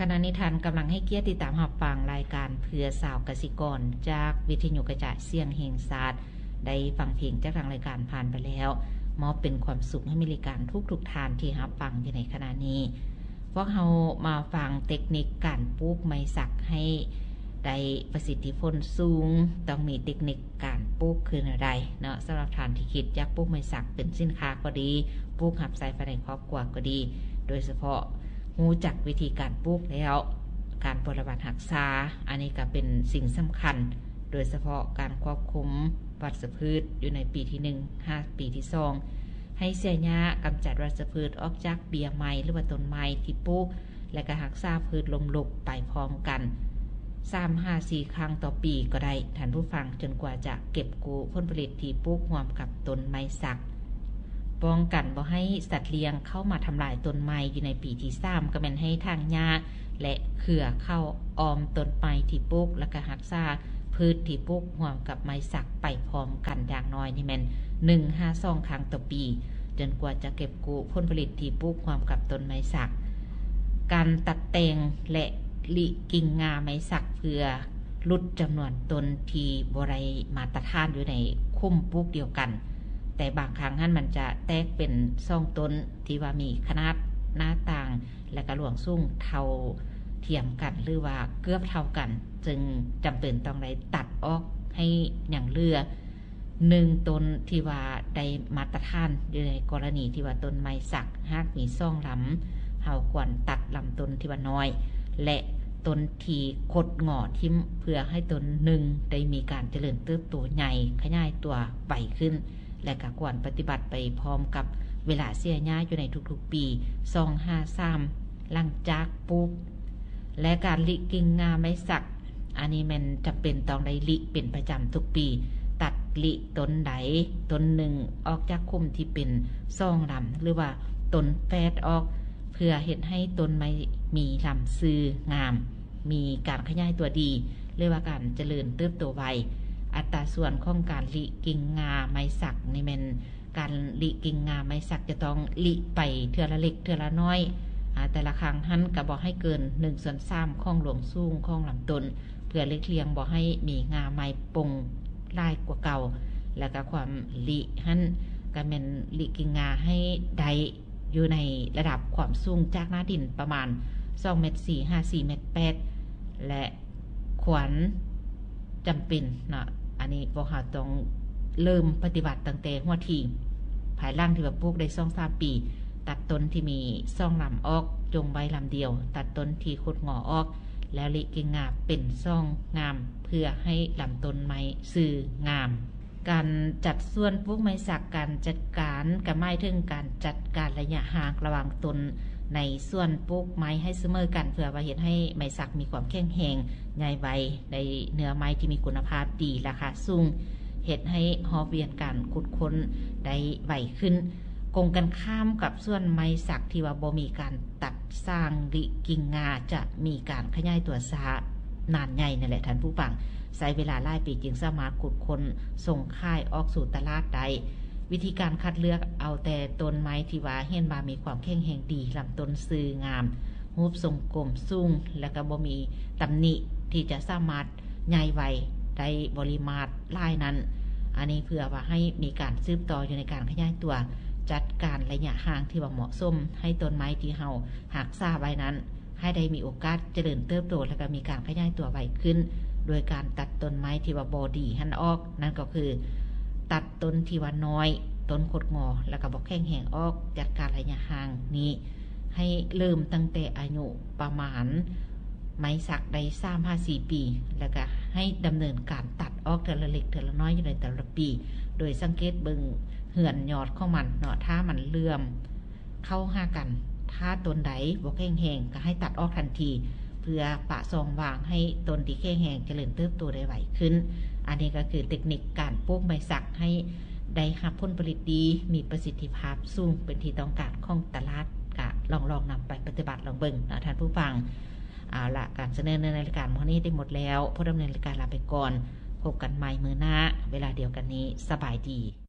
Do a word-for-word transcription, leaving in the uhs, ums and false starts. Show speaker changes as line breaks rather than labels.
ขณะนี้ท่านกำลังให้เกียรติติดตามรับฟังรายการเพื่อสาวกสิกรจากวิทยุกระจายเสียงแห่งชาติได้ฟังเพลงจากทางรายการผ่านไปแล้วมอบเป็นความสุขให้มีรายการทุกๆทานที่รับฟังอยู่ในขณะนี้พวกเรามาฟังเทคนิคการปลูกไม้สักให้ได้ประสิทธิผลสูงต้องมีเทคนิคการปลูกคืออะไรเนาะสำหรับท่านที่คิดอยากปลูกไม้สักเป็นสินค้าก็ดีปลูกหับใส่ภายในครอบครัวก็ดีโดยเฉพาะรู้จักวิธีการปลูกแล้วการปฏิบัติรักษาอันนี้ก็เป็นสิ่งสำคัญโดยเฉพาะการควบคุมวัชพืชอยู่ในปีที่หนึ่ง ห้าปีที่สองให้เสียหญ้ากำจัดวัชพืชออกจากเบี้ยไม้หรือว่าต้นไม้ที่ปลูกและก็รักษาพืชลมลุกไปพร้อมกันสาม ห้า สี่ครั้งต่อปีก็ได้ท่านผู้ฟังจนกว่าจะเก็บกู้ผลผลิตที่ปลูกร่วมกับต้นไม้สักป้องกันบ่ให้สัตว์เลี้ยงเข้ามาทำลายต้นไม้อยู่ในปีที่สามก็แม่นให้ทางหญ้าและเขื่อเข้าออมต้นไม้ที่ปลูกและก็รักษาพืชที่ปลูกร่วมกับไม้สักไปพร้อมกันอย่างน้อยนี่แม่นหนึ่ง ห้า สองครั้งต่อปีจนกว่าจะเก็บกู้ผลผลิตที่ปลูกร่วมกับต้นไม้สักการตัดแต่งและหลีกิ่งงาไม้สักเพื่อลดจำนวนต้นที่บ่ได้มาตรฐานอยู่ในคุ้มปลูกเดียวกันแต่บางครั้งนั้นมันจะแตกเป็นซ่องต้นที่ว่ามีขนาดหน้าต่างและก็หลวงสูงเท่าเทียมกันหรือว่าเกือบเท่ากันจึงจำเป็นต้องได้ตัดออกให้อย่างเลือหนึ่งต้นที่ว่าได้มาตรฐานอยู่ในกรณีที่ว่าต้นไม้สักหากมีซ่องลำเฮาควรตัดลำต้นที่ว่าน้อยและต้นที่คดงอทิ่มเพื่อให้ต้นหนึ่งได้มีการเจริญเติบโตใหญ่ขยายตัวไปขึ้นและก็ควรปฏิบัติไปพร้อมกับเวลาเสียหญ้าอยู่ในทุกๆปีสอง ห้า สามหลังจากปลูกและการลิกิ่งงาไม้สักอันนี้มันจะเป็นต้องได้ลิเป็นประจำทุกปีตัดลิต้นใดต้นหนึ่งออกจากคุมที่เป็นซ่องลำหรือว่าต้นแฝดออกเพื่อเห็นให้ต้นไม้มีลำซื่องามมีการขยายตัวดีเรียกว่าการเจริญเติบโตไวอัตราส่วนของการลิกิ่งงาไม้สักนี่มันการลิกิ่งงาไม้สักจะต้องลิไปเทื่อละเล็กเทื่อละน้อยแต่ละครั้งหันก็บอกให้เกินหนึ่งส่วนสามของหลวงสูงของลำต้นเพื่อเล็กเลียงบอกให้มีงาไม้ปงลายกว่าเก่าแล้วก็ความลิหันก็เป็นลิกิ่งงาให้ใดอยู่ในระดับความสูงจากหน้าดินประมาณสองเมตรสี่ ห้า สี่เมตรแปดและขวัญจำเป็นนะอันนี้พวกเราต้องเริ่มปฏิบัติตั้งแต่หัวทีภายหลังที่ว่าปลูกได้สอง สามปีตัดต้นที่มีซ่องลำออกจงใบลำเดียวตัดต้นที่คดงอออกแล้วลิกิ่งงาเป็นซ่องงามเพื่อให้ลำต้นไม้ซื่องามการจัดส่วนปลูกไม้สักการจัดการก็หมายถึงการจัดการระยะห่างระหว่างต้นในส่วนปลูกไม้ให้เสมอกันเพื่อว่าเห็นให้ไม้สักมีความแข็งแรงใหญ่ใบในเนื้อไม้ที่มีคุณภาพดีราคาสูงเห็นให้ฮอบเวียนการขุดค้นได้ไวขึ้นกงกันข้ามกับส่วนไม้สักที่ว่าบ่มีการตัดสร้างลิกิ่งงาจะมีการขยายตัวช้านานใหญ่นั่นแหละท่านผู้ฟังใช้เวลาหลายปีจึงสามารถขุดค้นส่งค่ายออกสู่ตลาดได้วิธีการคัดเลือกเอาแต่ต้นไม้ที่ว่าเห็นว่ามีความแข็งแรงดีลำต้นซื่องามรูปทรงกลมสูงและก็บ่มีตำหนิที่จะสามารถใหญ่ไวได้ปริมาตรหลายนั้นอันนี้เพื่อว่าให้มีการสืบต่ออยู่ในการขยายตัวจัดการระยะห่างที่ว่าเหมาะสมให้ต้นไม้ที่เฮาหักษาไว้นั้นให้ได้มีโอกาสเจริญเติบโตและก็มีการขยายตัวไวขึ้นโดยการตัดต้นไม้ที่ว่าบ่ดีหันออกนั่นก็คือตัดต้นที่ว่าน้อยต้นคดงอแล้วก็บ่แข็งแรงออกจัดการระยะห่างนี้ให้เริ่มตั้งแต่อายุประมาณไม้สักได้สาม ห้า สี่ปีแล้วก็ให้ดำเนินการตัดออกแต่ละเล็กแต่ละน้อยอยู่ในแต่ละปีโดยสังเกตเบิ่งเหือนยอดของมันเนาะถ้ามันเลื่อมเข้าหากันถ้าต้นใดบ่แข็งแรงก็ให้ตัดออกทันทีเพื่อปะซองวางให้ต้นที่แข็งแรงเจริญเติบโตได้ไวขึ้นอันนี้ก็คือเทคนิคการปลูกไม้สักให้ได้รับผลผลิตดีมีประสิทธิภาพสูงเป็นที่ต้องการของตลาดก็ลองลองนำไปปฏิบัติลองเบิ่งนะท่านผู้ฟังเอาละการเสนอในรายการวันนี้ได้หมดแล้วผู้ดำเนินรายการลาไปก่อนพบกันใหม่มื้อหน้าเวลาเดียวกันนี้สบายดี